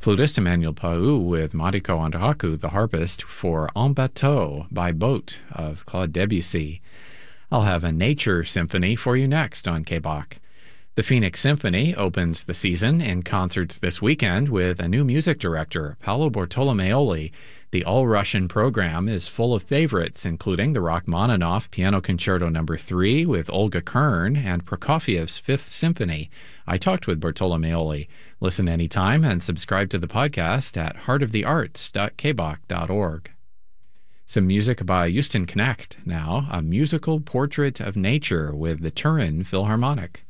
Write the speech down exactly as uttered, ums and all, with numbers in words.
Flutist Emmanuel Pau with Mariko Andraku, the harpist, for En Bateau by Boat of Claude Debussy. I'll have a nature symphony for you next on K B O C. The Phoenix Symphony opens the season in concerts this weekend with a new music director, Paolo Bartolomeoli. The all-Russian program is full of favorites, including the Rachmaninoff Piano Concerto Number three with Olga Kern and Prokofiev's Fifth Symphony. I talked with Bartolomeoli. Listen anytime and subscribe to the podcast at heart of the arts dot k b o c dot org. Some music by Houston Connect now, a musical portrait of nature with the Turin Philharmonic.